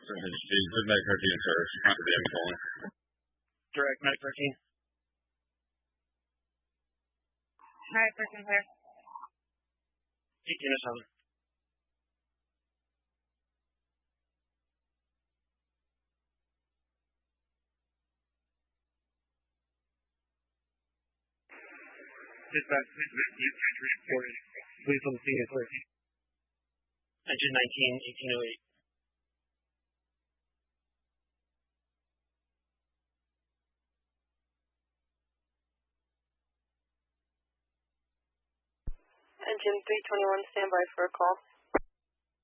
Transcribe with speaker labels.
Speaker 1: Good Med 13, sir. After the M calling.
Speaker 2: Direct Med 13.
Speaker 3: Med 13 clear.
Speaker 2: 1807. Dispatch, please on scene at 13. Engine 19, 1808.
Speaker 4: Engine 321, stand by for a call.